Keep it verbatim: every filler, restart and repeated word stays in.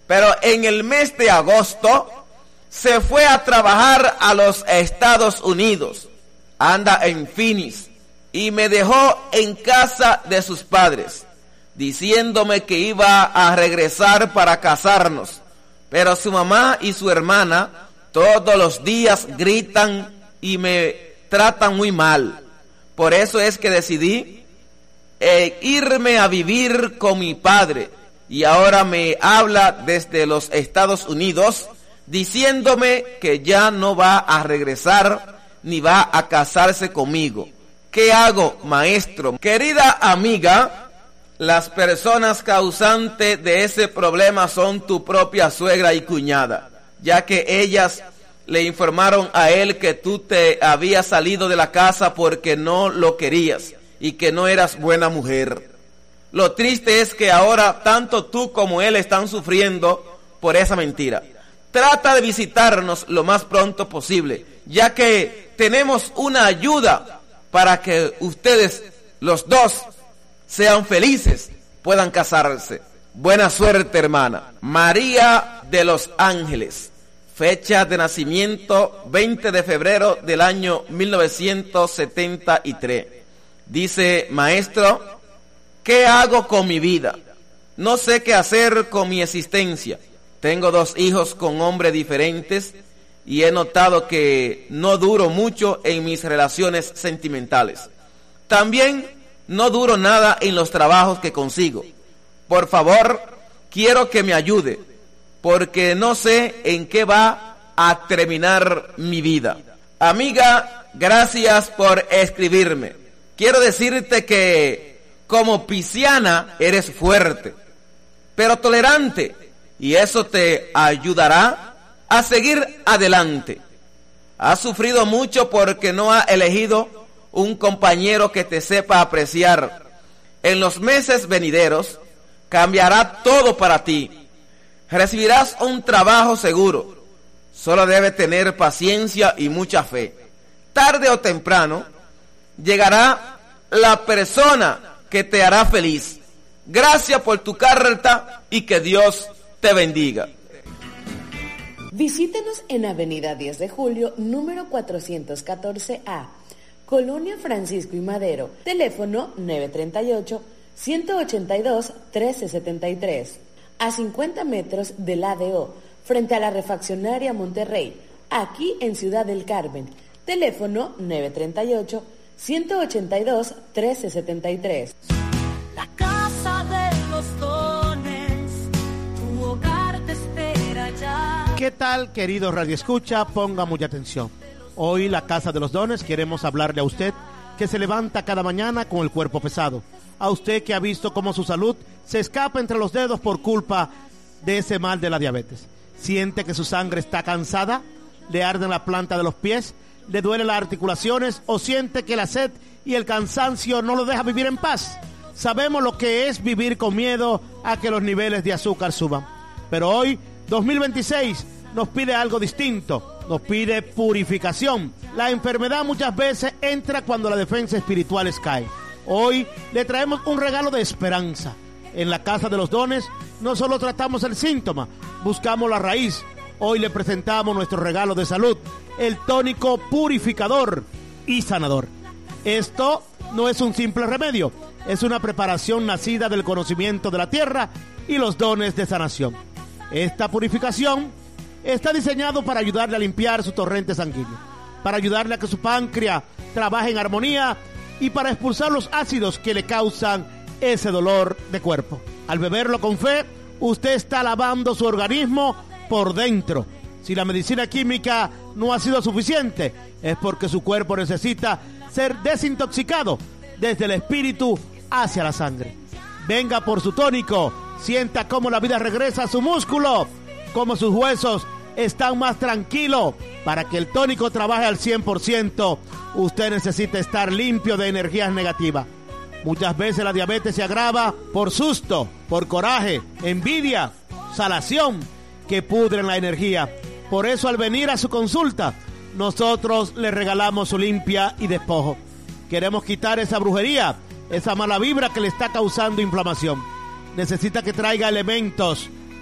Pero en el mes de agosto se fue a trabajar a los Estados Unidos. Anda en Phoenix y me dejó en casa de sus padres, diciéndome que iba a regresar para casarnos. Pero su mamá y su hermana todos los días gritan y me tratan muy mal. Por eso es que decidí eh, irme a vivir con mi padre. Y ahora me habla desde los Estados Unidos diciéndome que ya no va a regresar ni va a casarse conmigo. ¿Qué hago, maestro? Querida amiga, las personas causantes de ese problema son tu propia suegra y cuñada, ya que ellas le informaron a él que tú te habías salido de la casa porque no lo querías y que no eras buena mujer. Lo triste es que ahora tanto tú como él están sufriendo por esa mentira. Trata de visitarnos lo más pronto posible, ya que tenemos una ayuda para que ustedes, los dos, sean felices, puedan casarse. Buena suerte, hermana. María de los Ángeles, fecha de nacimiento veinte de febrero del año mil novecientos setenta y tres. Dice, maestro, ¿qué hago con mi vida? No sé qué hacer con mi existencia. Tengo dos hijos con hombres diferentes y he notado que no duro mucho en mis relaciones sentimentales. También no duro nada en los trabajos que consigo. Por favor, quiero que me ayude, porque no sé en qué va a terminar mi vida. Amiga, gracias por escribirme. Quiero decirte que como pisciana eres fuerte, pero tolerante, y eso te ayudará a seguir adelante. Has sufrido mucho porque no has elegido un compañero que te sepa apreciar. En los meses venideros cambiará todo para ti. Recibirás un trabajo seguro. Solo debes tener paciencia y mucha fe. Tarde o temprano llegará la persona que te hará feliz. Gracias por tu carta y que Dios te bendiga. Visítenos en Avenida diez de Julio, número cuatrocientos catorce A, Colonia Francisco y Madero. Teléfono nueve tres ocho, uno ocho dos, uno tres siete tres. A cincuenta metros del A D O, frente a la refaccionaria Monterrey, aquí en Ciudad del Carmen. Teléfono nueve tres ocho, uno ocho dos, uno tres siete tres. La casa de los dones, tu hogar te espera ya. ¿Qué tal, querido Radio Escucha? Ponga mucha atención. Hoy, la Casa de los Dones, queremos hablarle a usted que se levanta cada mañana con el cuerpo pesado. A usted que ha visto cómo su salud se escapa entre los dedos por culpa de ese mal de la diabetes. Siente que su sangre está cansada, le arde en la planta de los pies, le duelen las articulaciones o siente que la sed y el cansancio no lo deja vivir en paz. Sabemos lo que es vivir con miedo a que los niveles de azúcar suban. Pero hoy, dos mil veintiséis, nos pide algo distinto, nos pide purificación. La enfermedad muchas veces entra cuando la defensa espiritual cae. Hoy le traemos un regalo de esperanza. En la Casa de los Dones no solo tratamos el síntoma, buscamos la raíz. Hoy le presentamos nuestro regalo de salud, el tónico purificador y sanador. Esto no es un simple remedio, es una preparación nacida del conocimiento de la tierra y los dones de sanación. Esta purificación está diseñado para ayudarle a limpiar su torrente sanguíneo, para ayudarle a que su páncreas trabaje en armonía y para expulsar los ácidos que le causan ese dolor de cuerpo. Al beberlo con fe, usted está lavando su organismo por dentro. Si la medicina química no ha sido suficiente, es porque su cuerpo necesita ser desintoxicado desde el espíritu hacia la sangre. Venga por su tónico, sienta cómo la vida regresa a su músculo, cómo sus huesos están más tranquilos. Para que el tónico trabaje al cien por ciento, usted necesita estar limpio de energías negativas. Muchas veces la diabetes se agrava por susto, por coraje, envidia, salación, que pudren la energía. Por eso, al venir a su consulta, nosotros le regalamos su limpia y despojo. Queremos quitar esa brujería, esa mala vibra que le está causando inflamación. Necesita que traiga elementos